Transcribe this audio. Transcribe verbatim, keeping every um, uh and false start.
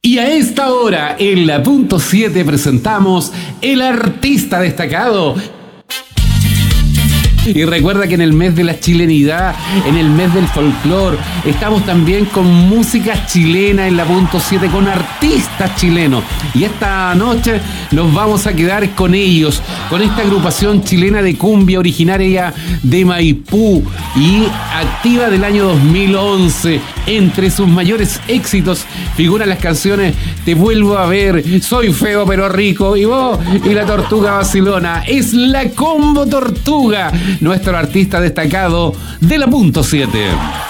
Y a esta hora, en la punto siete, presentamos el artista destacado. Y recuerda que en el mes de la chilenidad, en el mes del folclore, estamos también con música chilena en la punto siete, con artistas chilenos. Y esta noche nos vamos a quedar con ellos, con esta agrupación chilena de cumbia originaria de Maipú y activa del año dos mil once. Entre sus mayores éxitos figuran las canciones Te vuelvo a ver, Soy feo pero rico, y vos, y La Tortuga Vacilona. Es la Combo Tortuga, nuestro artista destacado de la punto siete.